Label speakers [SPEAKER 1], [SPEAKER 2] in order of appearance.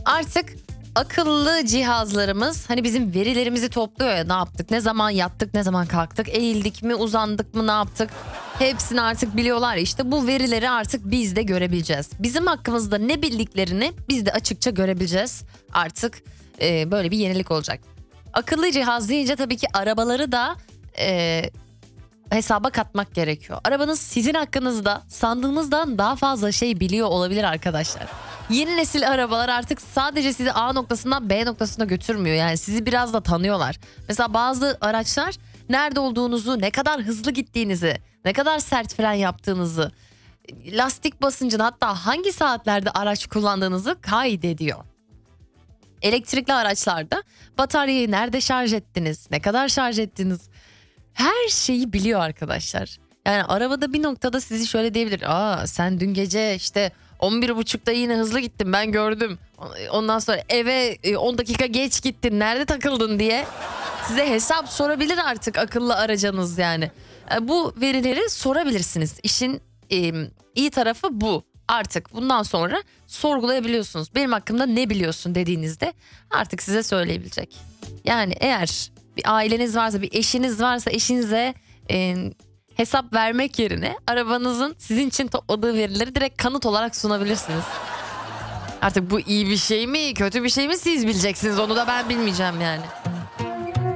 [SPEAKER 1] Artık akıllı cihazlarımız hani bizim verilerimizi topluyor ya, ne yaptık, ne zaman yattık, ne zaman kalktık, eğildik mi, uzandık mı, ne yaptık. Hepsini artık biliyorlar ya, işte bu verileri artık biz de görebileceğiz. Bizim hakkımızda ne bildiklerini biz de açıkça görebileceğiz. Artık böyle bir yenilik olacak. Akıllı cihaz deyince tabii ki arabaları da hesaba katmak gerekiyor. Arabanız sizin hakkınızda sandığınızdan daha fazla şey biliyor olabilir arkadaşlar. Yeni nesil arabalar artık sadece sizi A noktasından B noktasına götürmüyor. Yani sizi biraz da tanıyorlar. Mesela bazı araçlar nerede olduğunuzu, ne kadar hızlı gittiğinizi, ne kadar sert fren yaptığınızı, lastik basıncını, hatta hangi saatlerde araç kullandığınızı kaydediyor. Elektrikli araçlarda bataryayı nerede şarj ettiniz, ne kadar şarj ettiniz, her şeyi biliyor arkadaşlar. Yani arabada bir noktada sizi şöyle diyebilir. Aa, sen dün gece işte 11.30'da yine hızlı gittin, ben gördüm. Ondan sonra eve 10 dakika geç gittin, nerede takıldın diye size hesap sorabilir artık akıllı aracınız yani. Bu verileri sorabilirsiniz. İşin iyi tarafı bu. Artık bundan sonra sorgulayabiliyorsunuz. Benim hakkımda ne biliyorsun dediğinizde artık size söyleyebilecek. Yani eğer bir aileniz varsa, bir eşiniz varsa, eşinize hesap vermek yerine arabanızın sizin için topladığı verileri direkt kanıt olarak sunabilirsiniz. Artık bu iyi bir şey mi, kötü bir şey mi siz bileceksiniz, onu da ben bilmeyeceğim yani.